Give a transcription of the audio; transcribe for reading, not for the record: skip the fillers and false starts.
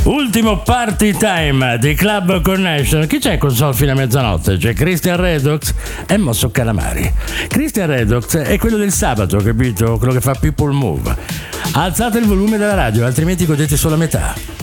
Ultimo party time di Club Connection. Chi c'è con Sol fino a mezzanotte? C'è Christian Redox e Mosso Calamari. Christian Redox è quello del sabato, capito? Quello che fa People Move. Alzate il volume della radio, altrimenti godete solo a metà.